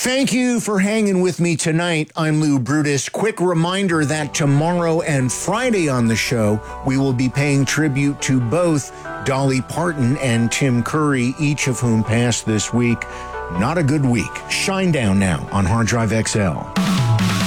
Thank you for hanging with me tonight. I'm Lou Brutus. Quick reminder that tomorrow and Friday on the show, we will be paying tribute to both Dolly Parton and Tim Curry, each of whom passed this week. Not a good week. Shinedown now on Hard Drive XL.